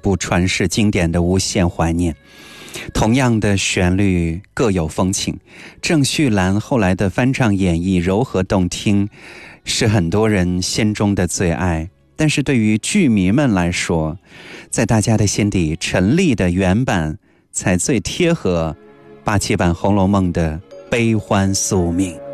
部传世经典的无限怀念。同样的旋律各有风情，郑绪岚后来的翻唱演绎柔和动听，是很多人心中的最爱。但是对于剧迷们来说，在大家的心底，陈粒的原版才最贴合87版《红楼梦》的悲欢宿命。